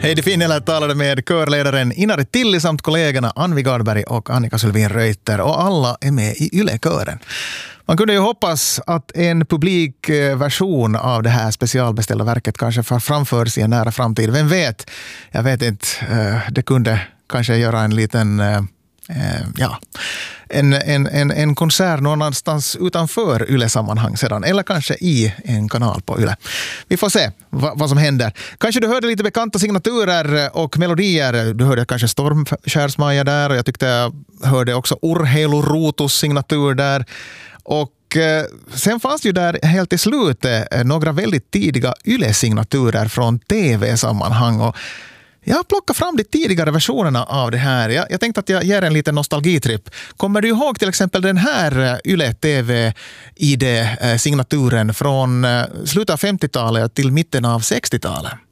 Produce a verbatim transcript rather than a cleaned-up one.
Heidi Finnela talade med körledaren Inari Tilli samt kollegorna Anvi Gardberg och Annika Sylvin Reuter, och alla är med i Yle-kören. Man kunde ju hoppas att en publikversion av det här specialbeställda verket kanske framförs i en nära framtid. Vem vet? Jag vet inte. Det kunde kanske göra en liten... ja, en, en, en, en konsert någonstans utanför Yle-sammanhang sedan, eller kanske i en kanal på Yle. Vi får se vad, vad som händer. Kanske du hörde lite bekanta signaturer och melodier. Du hörde kanske Stormskärsmaja där, och jag tyckte jag hörde också Urheilu Ruutus signatur där. Och sen fanns ju där helt i slutet några väldigt tidiga Yle-signaturer från tv-sammanhang, och jag har plockat fram de tidigare versionerna av det här. Jag, jag tänkte att jag ger en liten nostalgitripp. Kommer du ihåg till exempel den här Yle T V-I D-signaturen från slutet av femtiotalet till mitten av sextiotalet?